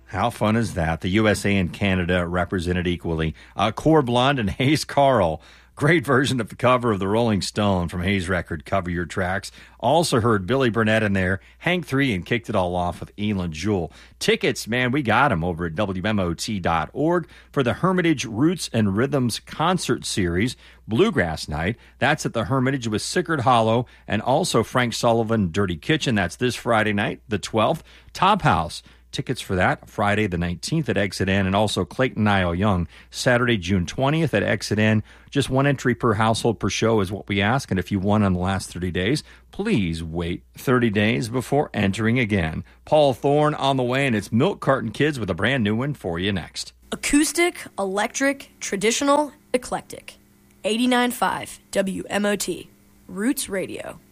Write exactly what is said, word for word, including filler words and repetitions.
How fun is that? The U S A and Canada represented equally. Uh, Core Blonde and Hayes Carl. Great version of the cover of the Rolling Stone from Hayes' record, Cover Your Tracks. Also heard Billy Burnett in there, Hank three, and kicked it all off with Elin Jewell. Tickets, man, we got them over at W M O T dot org for the Hermitage Roots and Rhythms Concert Series, Bluegrass Night. That's at the Hermitage with Sickard Hollow and also Frank Sullivan, Dirty Kitchen. That's this Friday night, the twelfth. Top House. Tickets for that Friday the nineteenth at Exit Inn, and also Clayton Niall Young Saturday, June twentieth at Exit Inn. Just one entry per household per show is what we ask, and if you won in the last thirty days, please wait thirty days before entering again. Paul Thorne on the way, and it's Milk Carton Kids with a brand new one for you next. Acoustic, electric, traditional, eclectic. eighty-nine point five W M O T, Roots Radio.